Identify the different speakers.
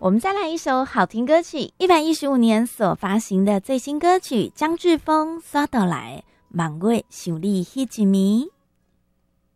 Speaker 1: 我们再来一首好听歌曲，115年所发行的最新歌曲，张志峰刷到来，满月想你迄一暝。